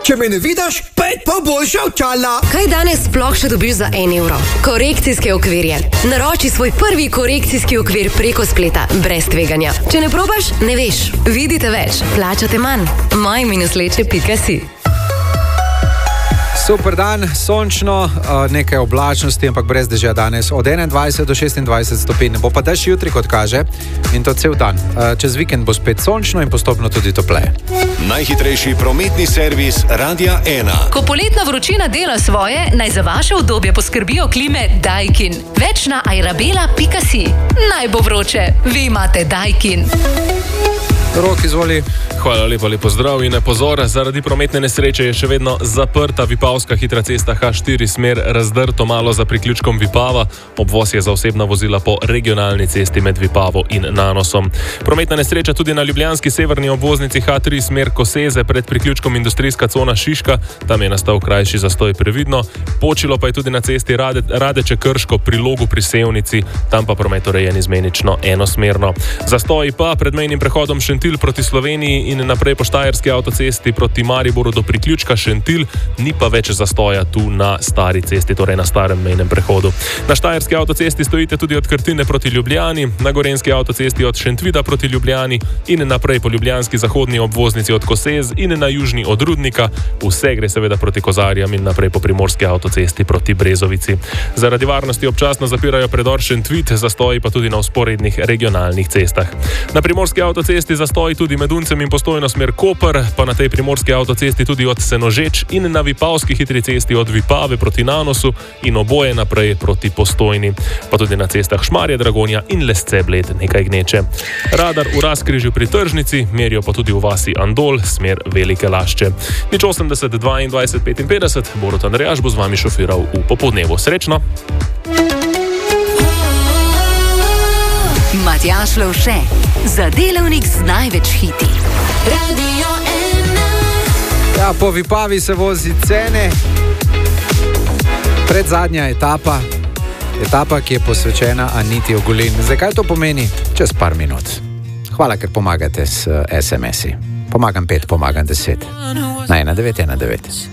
Če me ne vidiš, 5 pa boljša od čala. Kaj danes sploh še dobiš za 1 evro? Korekcijske okvirje. Naroči svoj prvi korekcijski okvir preko spleta, brez tveganja. Če ne probaš, ne veš. Vidite več, plačate manj. maj-leče.si. Super dan, sončno, nekaj oblačnosti, ampak brez dežja danes. Od 21 do 26 stopinj. Bo pa dež jutri, kot kaže, in to cel dan. Čez vikend bo spet sončno in postopno tudi topleje. Najhitrejši prometni servis Radia 1. Ko poletna vročina dela svoje, naj za vaše udobje poskrbijo klime Daikin. Več na airabela.si. Naj bo vroče, vi imate Daikin. Rok, izvoli. Hvala lepa, lepo zdrav in pozor, zaradi prometne nesreče je še vedno zaprta Vipavska hitra cesta H4 smer Razdrto malo za priključkom Vipava. Obvoz je za osebna vozila po regionalni cesti med Vipavo in Nanosom. Prometna nesreča tudi na ljubljanski severni obvoznici H3 smer Koseze pred priključkom industrijska cona Šiška. Tam je nastal krajši zastoj, previdno. Počilo pa je tudi na cesti Radeče Krško pri Logu pri Sevnici. Tam pa promet urejen izmenično enosmerno. Zastoji pa pred mejnim prehodom Šentilj proti Sloveniji in naprej po Štajerski avtocesti proti Mariboru do priključka Šentilj, ni pa več zastoja tu na stari cesti, torej na starem mejnem prehodu. Na Štajerski avtocesti stojite tudi od Krtine proti Ljubljani, na Gorenjski avtocesti od Šentvida proti Ljubljani in naprej po ljubljanski zahodni obvoznici od Kosez in na južni od Rudnika. Vse gre seveda proti Kozarjam in naprej po Primorski avtocesti proti Brezovici. Zaradi varnosti občasno zapirajo predor Šentvid, zastoji pa tudi na vzporednih regionalnih cestah. Na Primorski avtocesti zastoji tudi med Uncem in Postojno smer Koper, pa na tej primorski avtocesti tudi od Senožeč in na Vipavski hitri cesti od Vipave proti Nanosu in oboje naprej proti Postojni. Pa tudi na cestah Šmarje, Dragonja in Lesce Bled nekaj gneče. Radar v Razkrižju pri Tržnici, merijo pa tudi v vasi Andol smer Velike Lašče. 80 22 55, Borut Andrejaš bo z vami šofiral v popoldnevu. Srečno! Matjaž Lovše, za delavnik z največ hiti. Radio 1. Ja, po Vipavi se vozi Cene. Predzadnja etapa, ki je posvečena Aniti Ogulin. Zdaj, kaj to pomeni? Čez par minut. Hvala, ker pomagate s SMS-i. Pomagam 5, pomagam 10. Na 1919.